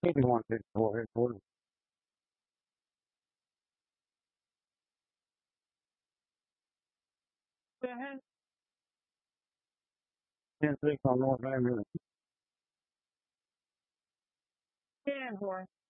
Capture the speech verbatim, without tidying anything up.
Maybe one fifty four, four. ten six on North Avenue.